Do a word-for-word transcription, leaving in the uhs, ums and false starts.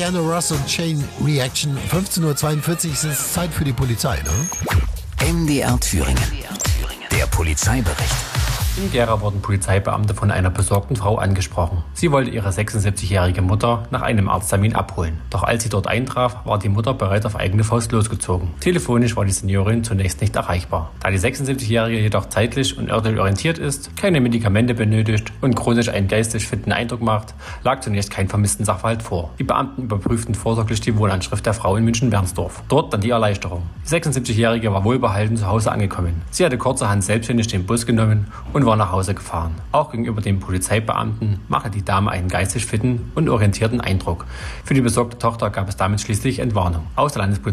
Diana Ross und Chain Reaction. fünfzehn Uhr zweiundvierzig ist es Zeit für die Polizei, ne? M D R Thüringen. Der Polizeibericht. In Gera wurden Polizeibeamte von einer besorgten Frau angesprochen. Sie wollte ihre sechsundsiebzigjährige Mutter nach einem Arzttermin abholen. Doch als sie dort eintraf, war die Mutter bereits auf eigene Faust losgezogen. Telefonisch war die Seniorin zunächst nicht erreichbar. Da die sechsundsiebzigjährige jedoch zeitlich und örtlich orientiert ist, keine Medikamente benötigt und chronisch einen geistig fitten Eindruck macht, lag zunächst kein vermissten Sachverhalt vor. Die Beamten überprüften vorsorglich die Wohnanschrift der Frau in München-Wernsdorf. Dort dann die Erleichterung. Die sechsundsiebzigjährige war wohlbehalten zu Hause angekommen. Sie hatte kurzerhand selbstständig den Bus genommen und war nach Hause gefahren. Auch gegenüber dem Polizeibeamten machte die Dame einen geistig fitten und orientierten Eindruck. Für die besorgte Tochter gab es damit schließlich Entwarnung. Aus der Landespolizei